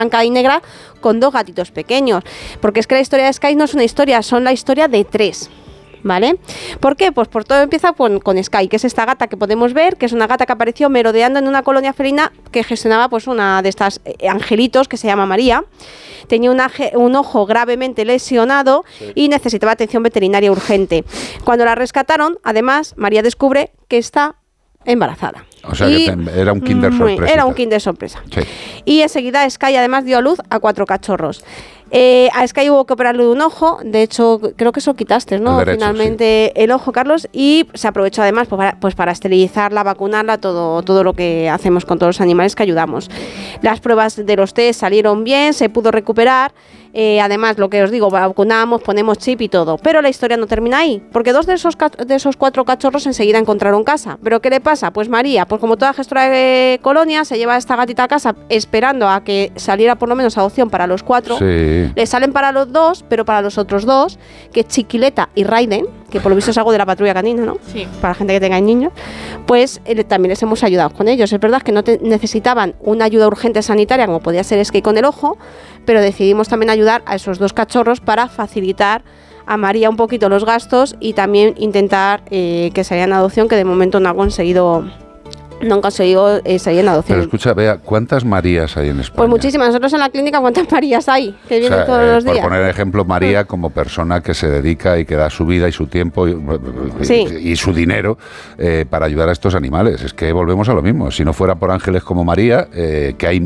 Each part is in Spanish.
blanca y negra con 2 gatitos pequeños. Porque es que la historia de Sky no es una historia, son la historia de 3. ¿Vale? ¿Por qué? Pues por todo empieza con Sky, que es esta gata que podemos ver, que es una gata que apareció merodeando en una colonia felina que gestionaba pues una de estas angelitos que se llama María. Tenía un ojo gravemente lesionado y necesitaba atención veterinaria urgente. Cuando la rescataron, además, María descubre que está embarazada. O sea, que era un kinder sorpresa. Era un kinder sorpresa. Sí. Y enseguida Sky además dio a luz a 4 cachorros. A Sky hubo que operarle de un ojo, de hecho creo que eso quitaste, ¿no? El derecho, finalmente sí. El ojo, Carlos, y se aprovechó además para esterilizarla, vacunarla, todo lo que hacemos con todos los animales que ayudamos. Las pruebas de los test salieron bien, se pudo recuperar. Además, lo que os digo, vacunamos, ponemos chip y todo. Pero la historia no termina ahí, porque 2 de esos 4 cachorros enseguida encontraron casa. ¿Pero qué le pasa? Pues María, pues como toda gestora de colonia, se lleva a esta gatita a casa esperando a que saliera por lo menos adopción para los 4. Sí. Le salen para los 2, pero para los otros 2, que es Chiquileta y Raiden, que por lo visto es algo de la patrulla canina, ¿no? Sí. Para la gente que tenga niños, pues también les hemos ayudado con ellos. Es verdad que no necesitaban una ayuda urgente sanitaria como podía ser Sky con el ojo, pero decidimos también ayudar a esos 2 cachorros para facilitar a María un poquito los gastos y también intentar que salieran en adopción, que de momento no han conseguido salir en adopción. Pero escucha, Bea, ¿cuántas Marías hay en España? Pues muchísimas. Nosotros en la clínica, ¿cuántas Marías hay? Que vienen todos los días. Por poner ejemplo, María como persona que se dedica y que da su vida y su tiempo y su dinero para ayudar a estos animales. Es que volvemos a lo mismo. Si no fuera por ángeles como María, que hay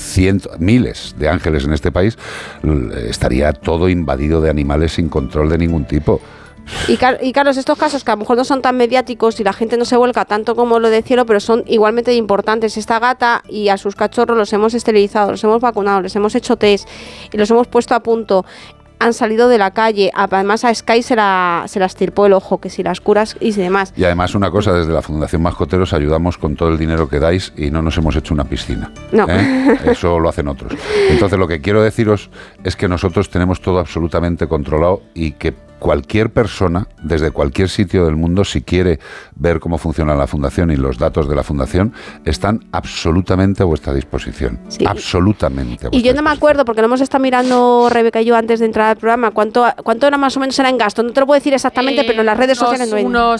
miles de ángeles en este país, estaría todo invadido de animales sin control de ningún tipo. Y Carlos, estos casos que a lo mejor no son tan mediáticos y la gente no se vuelca tanto como lo de Cielo, pero son igualmente importantes. Esta gata y a sus cachorros los hemos esterilizado, los hemos vacunado, les hemos hecho test y los hemos puesto a punto. Han salido de la calle, además a Sky se la estirpó el ojo, que si las curas y demás. Y además una cosa, desde la Fundación Mascoteros ayudamos con todo el dinero que dais y no nos hemos hecho una piscina. No. Eso lo hacen otros. Entonces lo que quiero deciros es que nosotros tenemos todo absolutamente controlado y que cualquier persona, desde cualquier sitio del mundo, si quiere ver cómo funciona la Fundación y los datos de la Fundación, están absolutamente a vuestra disposición. Sí. Absolutamente. Y yo no me acuerdo, porque lo hemos estado mirando Rebeca y yo antes de entrar al programa, ¿cuánto era más o menos era en gasto? No te lo puedo decir exactamente, pero en las redes sociales no hay. Unos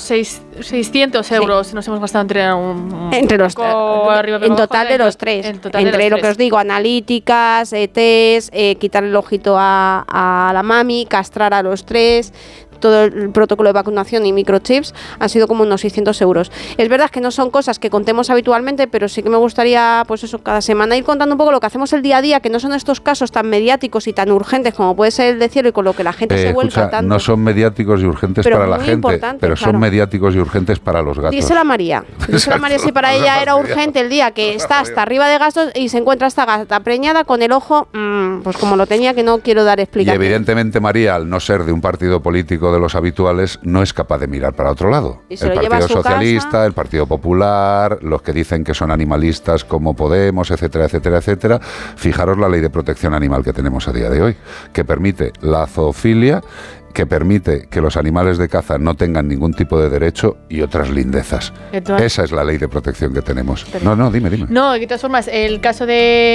600 euros sí. Nos hemos gastado entre los en total de los 3. Entre lo que os digo, analíticas, test, quitar el ojito a la mami, castrar a los 3, todo el protocolo de vacunación y microchips, han sido como unos 600 euros. Es verdad que no son cosas que contemos habitualmente, pero sí que me gustaría, pues eso, cada semana ir contando un poco lo que hacemos el día a día, que no son estos casos tan mediáticos y tan urgentes como puede ser el de Cielo y con lo que la gente se vuelca tanto. No son mediáticos y urgentes pero para la gente, pero son mediáticos y urgentes para los gatos. Díselo a María. Díselo a María si para ella era urgente el día que está hasta arriba de gastos y se encuentra esta gata preñada con el ojo, pues como lo tenía, que no quiero dar explicación. Y evidentemente María, al no ser de un partido político de los habituales, no es capaz de mirar para otro lado. El Partido Socialista, el Partido Popular, los que dicen que son animalistas como Podemos, etcétera, etcétera, etcétera. Fijaros la ley de protección animal que tenemos a día de hoy, que permite la zoofilia, que permite que los animales de caza no tengan ningún tipo de derecho y otras lindezas. Esa es la ley de protección que tenemos. Pero dime. No, de todas formas, el caso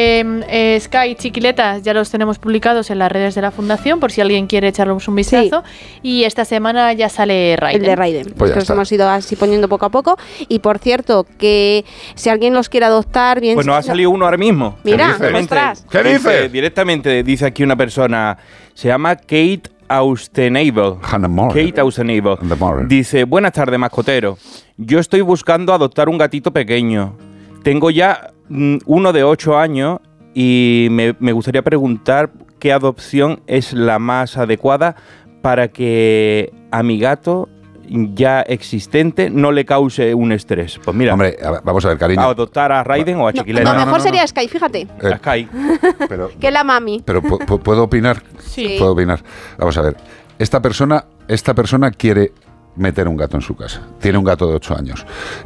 de Sky y Chiquiletas ya los tenemos publicados en las redes de la Fundación, por si alguien quiere echarles un vistazo. Sí. Y esta semana ya sale Raiden. El de Raiden. Pues que los hemos ido así poniendo poco a poco. Y por cierto, que si alguien los quiere adoptar... bien. Pues nos ha salido uno ahora mismo. Mira, ¿Qué dice? Directamente dice aquí una persona, se llama Kate Austenable. Kate Austenable. Dice, buenas tardes, mascotero. Yo estoy buscando adoptar un gatito pequeño. Tengo ya uno de 8 años y me gustaría preguntar qué adopción es la más adecuada para que a mi gato ya existente no le cause un estrés. Pues mira, hombre, vamos a ver, cariño. ¿A adoptar a Raiden o a Chiquileta? No, mejor sería Sky, fíjate. A Sky. Pero, que la mami. Pero ¿puedo opinar? Sí. Puedo opinar. Vamos a ver. Esta persona quiere meter un gato en su casa. Tiene un gato de 8 años.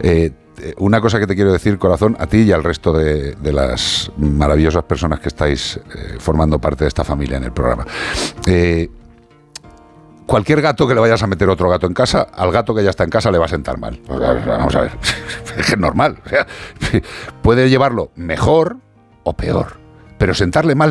Una cosa que te quiero decir, corazón, a ti y al resto de las maravillosas personas que estáis formando parte de esta familia en el programa. Cualquier gato que le vayas a meter otro gato en casa, al gato que ya está en casa le va a sentar mal. Vamos a ver, es normal. O sea, puede llevarlo mejor o peor, pero sentarle mal